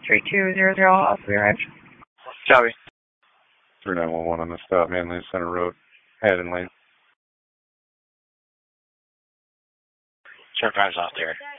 3200, I'll be arrived. Copy. 3911 on the stop, Manly Center Road, Haddon Lane. Sure, drives off there.